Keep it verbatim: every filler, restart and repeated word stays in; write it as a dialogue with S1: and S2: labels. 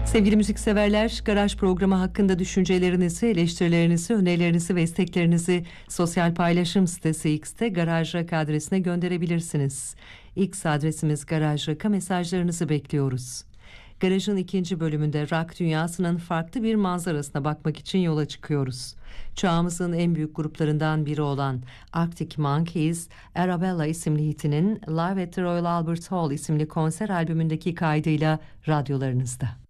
S1: Sevgili müzikseverler, Garaj programı hakkında düşüncelerinizi, eleştirilerinizi, önerilerinizi ve isteklerinizi sosyal paylaşım sitesi X'te Garaj Rock adresine gönderebilirsiniz. X adresimiz Garaj Rock'a, mesajlarınızı bekliyoruz. Garaj'ın ikinci bölümünde rock dünyasının farklı bir manzarasına bakmak için yola çıkıyoruz. Çağımızın en büyük gruplarından biri olan Arctic Monkeys, Arabella isimli hitinin Live at the Royal Albert Hall isimli konser albümündeki kaydıyla radyolarınızda.